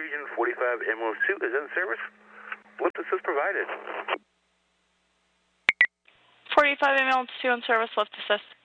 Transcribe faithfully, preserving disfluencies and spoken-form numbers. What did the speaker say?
Region forty-five M O two is in service. Lift assist provided. forty-five M O two in service, lift assist.